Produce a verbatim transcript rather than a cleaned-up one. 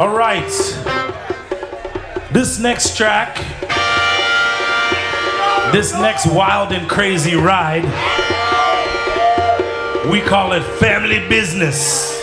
All right. This next track, this next wild and crazy ride, we call it Family Business.